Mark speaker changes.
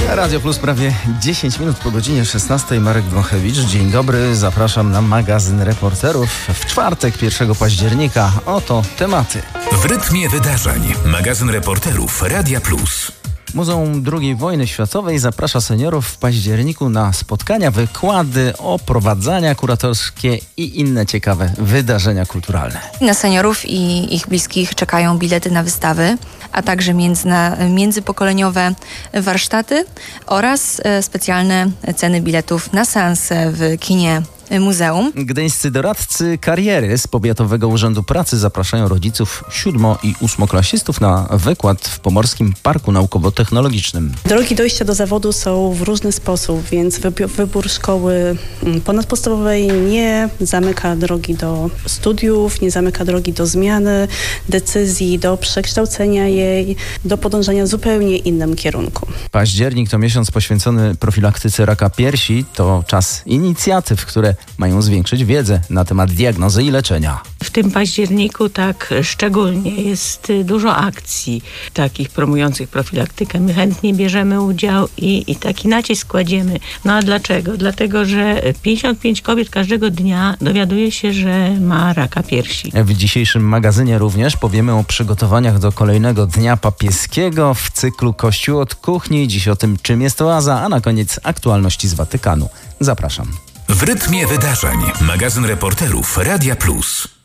Speaker 1: Radio Plus prawie 10 minut po godzinie 16. Marek Wąchewicz. Dzień dobry, zapraszam na magazyn reporterów w czwartek 1 października. Oto tematy.
Speaker 2: W rytmie wydarzeń. Magazyn reporterów Radia Plus.
Speaker 1: Muzeum II Wojny Światowej zaprasza seniorów w październiku na spotkania, wykłady, oprowadzania kuratorskie i inne ciekawe wydarzenia kulturalne.
Speaker 3: Na seniorów i ich bliskich czekają bilety na wystawy, a także międzypokoleniowe warsztaty oraz specjalne ceny biletów na seanse w kinie muzeum.
Speaker 1: Gdyńscy doradcy kariery z Powiatowego Urzędu Pracy zapraszają rodziców 7- i 8-klasistów na wykład w Pomorskim Parku Naukowo-Technologicznym.
Speaker 4: Drogi dojścia do zawodu są w różny sposób, więc wybór szkoły ponadpodstawowej nie zamyka drogi do studiów, nie zamyka drogi do zmiany decyzji, do przekształcenia jej, do podążania w zupełnie innym kierunku.
Speaker 1: Październik to miesiąc poświęcony profilaktyce raka piersi. To czas inicjatyw, które mają zwiększyć wiedzę na temat diagnozy i leczenia.
Speaker 5: W tym październiku tak szczególnie jest dużo akcji takich promujących profilaktykę. My chętnie bierzemy udział i taki nacisk kładziemy. No a dlaczego? Dlatego, że 55 kobiet każdego dnia dowiaduje się, że ma raka piersi.
Speaker 1: W dzisiejszym magazynie również powiemy o przygotowaniach do kolejnego Dnia Papieskiego w cyklu Kościół od kuchni. Dziś o tym, czym jest oaza, a na koniec aktualności z Watykanu. Zapraszam.
Speaker 2: W rytmie wydarzeń. Magazyn reporterów Radia Plus.